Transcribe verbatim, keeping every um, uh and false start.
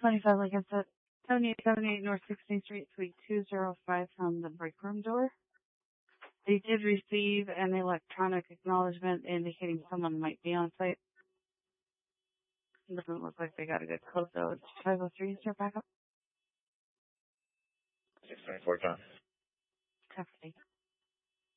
twenty-five, like I said, seventy-eight seventy-eight North sixteenth Street, Suite two oh five from the break room door. They did receive an electronic acknowledgement indicating someone might be on site. It doesn't look like they got a good code, though. It's five oh three, is there backup? six twenty-four, John. Copy.